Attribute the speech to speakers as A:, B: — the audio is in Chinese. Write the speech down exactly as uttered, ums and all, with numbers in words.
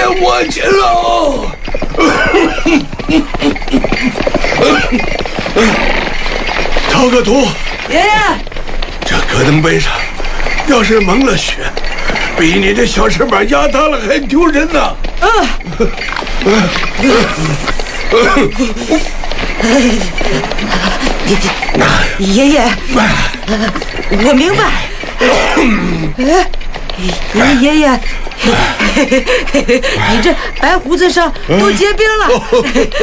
A: 我去喽！陶克图，
B: 爷爷，
A: 这戈登背上要是蒙了血，比你这小翅膀压塌了还丢人呢。
B: 爷爷，我明白。哎，爷爷，你这白胡子上都结冰了。